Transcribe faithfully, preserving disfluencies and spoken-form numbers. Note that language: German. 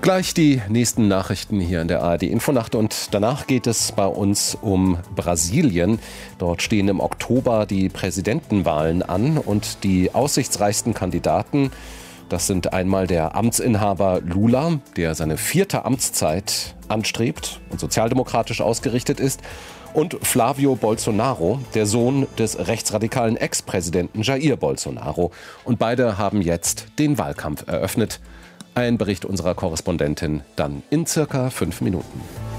Gleich die nächsten Nachrichten hier in der A R D Infonacht und danach geht es bei uns um Brasilien. Dort stehen im Oktober die Präsidentenwahlen an und die aussichtsreichsten Kandidaten, das sind einmal der Amtsinhaber Lula, der seine vierte Amtszeit anstrebt und sozialdemokratisch ausgerichtet ist, und Flávio Bolsonaro, der Sohn des rechtsradikalen Ex-Präsidenten Jair Bolsonaro. Und beide haben jetzt den Wahlkampf eröffnet. Ein Bericht unserer Korrespondentin dann in circa fünf Minuten.